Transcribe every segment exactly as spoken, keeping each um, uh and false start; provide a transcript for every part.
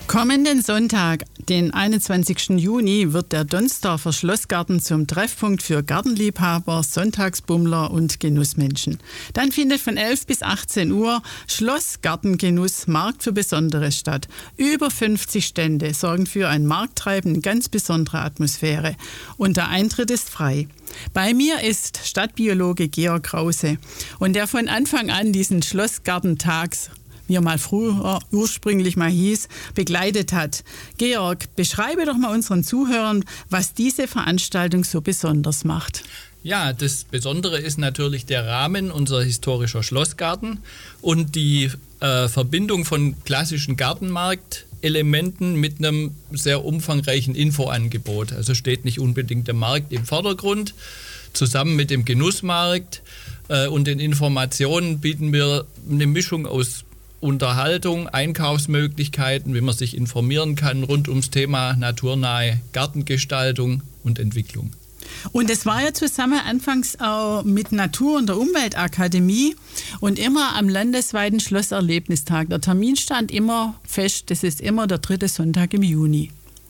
Kommenden Sonntag, den einundzwanzigsten Juni, wird der Donsdorfer Schlossgarten zum Treffpunkt für Gartenliebhaber, Sonntagsbummler und Genussmenschen. Dann findet von elf bis achtzehn Uhr Schlossgartengenuss Markt für Besonderes statt. Über fünfzig Stände sorgen für ein Markttreiben in ganz besonderer Atmosphäre. Und der Eintritt ist frei. Bei mir ist Stadtbiologe Georg Krause und der von Anfang an diesen Schlossgartentags, wie er mal früher ursprünglich mal hieß, begleitet hat. Georg, beschreibe doch mal unseren Zuhörern, was diese Veranstaltung so besonders macht. Ja, das Besondere ist natürlich der Rahmen, unser historischer Schlossgarten und die äh, Verbindung von klassischen Gartenmarktelementen mit einem sehr umfangreichen Infoangebot. Also steht nicht unbedingt der Markt im Vordergrund. Zusammen mit dem Genussmarkt äh, und den Informationen bieten wir eine Mischung aus Unterhaltung, Einkaufsmöglichkeiten, wie man sich informieren kann rund ums Thema naturnahe Gartengestaltung und Entwicklung. Und es war ja zusammen anfangs auch mit Natur- und der Umweltakademie und immer am landesweiten Schlosserlebnistag. Der Termin stand immer fest, das ist immer der dritte Sonntag im Juni.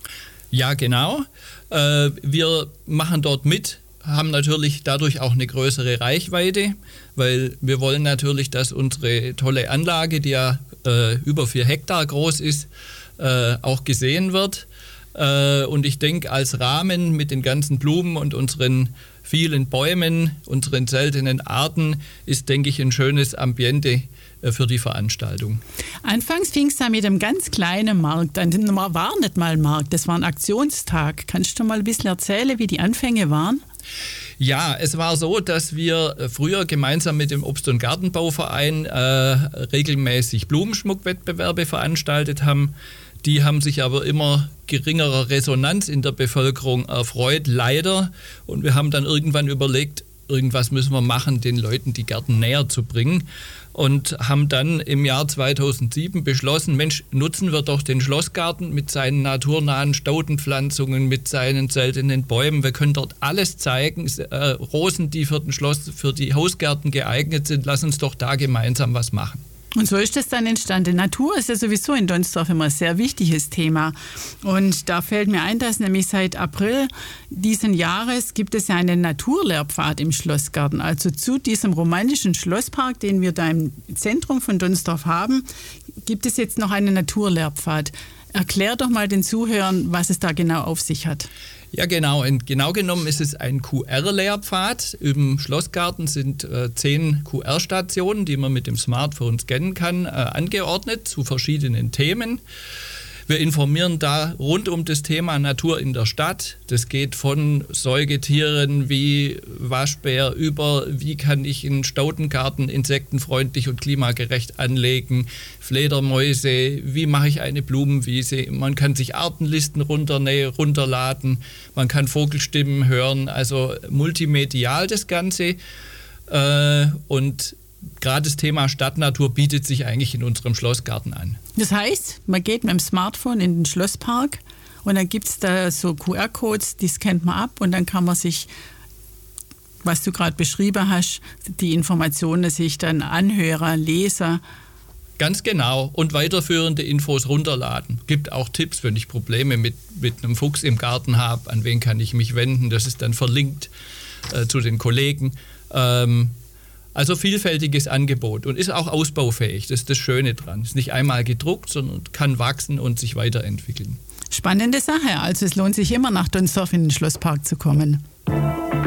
Ja, genau. Äh, wir machen dort mit, haben natürlich dadurch auch eine größere Reichweite, weil wir wollen natürlich, dass unsere tolle Anlage, die ja äh, über vier Hektar groß ist, äh, auch gesehen wird. Äh, und ich denke, als Rahmen mit den ganzen Blumen und unseren vielen Bäumen, unseren seltenen Arten, ist, denke ich, ein schönes Ambiente äh, für die Veranstaltung. Anfangs fing es ja mit einem ganz kleinen Markt an. Das war nicht mal ein Markt, das war ein Aktionstag. Kannst du mal ein bisschen erzählen, wie die Anfänge waren? Ja, es war so, dass wir früher gemeinsam mit dem Obst- und Gartenbauverein äh, regelmäßig Blumenschmuckwettbewerbe veranstaltet haben. Die haben sich aber immer geringerer Resonanz in der Bevölkerung erfreut, leider. Und wir haben dann irgendwann überlegt, irgendwas müssen wir machen, den Leuten die Gärten näher zu bringen. Und haben dann im Jahr zweitausendsieben beschlossen, Mensch, nutzen wir doch den Schlossgarten mit seinen naturnahen Staudenpflanzungen, mit seinen seltenen Bäumen. Wir können dort alles zeigen, äh, Rosen, die für den Schloss, für die Hausgärten geeignet sind. Lass uns doch da gemeinsam was machen. Und so ist das dann entstanden. Natur ist ja sowieso in Donsdorf immer ein sehr wichtiges Thema. Und da fällt mir ein, dass nämlich seit April diesen Jahres gibt es ja einen Naturlehrpfad im Schlossgarten. Also zu diesem romantischen Schlosspark, den wir da im Zentrum von Donsdorf haben, gibt es jetzt noch einen Naturlehrpfad. Erklär doch mal den Zuhörern, was es da genau auf sich hat. Ja, genau. Und genau genommen ist es ein Q R-Lehrpfad. Im Schlossgarten sind äh, zehn Q R-Stationen, die man mit dem Smartphone scannen kann, äh, angeordnet zu verschiedenen Themen. Wir informieren da rund um das Thema Natur in der Stadt. Das geht von Säugetieren wie Waschbär über, wie kann ich einen Staudengarten insektenfreundlich und klimagerecht anlegen, Fledermäuse, wie mache ich eine Blumenwiese. Man kann sich Artenlisten runterladen, man kann Vogelstimmen hören, also multimedial das Ganze. Äh, und gerade das Thema Stadtnatur bietet sich eigentlich in unserem Schlossgarten an. Das heißt, man geht mit dem Smartphone in den Schlosspark und dann gibt es da so Q R-Codes, die scannt man ab und dann kann man sich, was du gerade beschrieben hast, die Informationen sich dann anhören, lesen. Ganz genau. Und weiterführende Infos runterladen. Gibt auch Tipps, wenn ich Probleme mit, mit einem Fuchs im Garten habe, an wen kann ich mich wenden. Das ist dann verlinkt äh, zu den Kollegen. Ähm, Also vielfältiges Angebot und ist auch ausbaufähig. Das ist das Schöne dran. Ist nicht einmal gedruckt, sondern kann wachsen und sich weiterentwickeln. Spannende Sache. Also es lohnt sich immer nach Donsdorf in den Schlosspark zu kommen.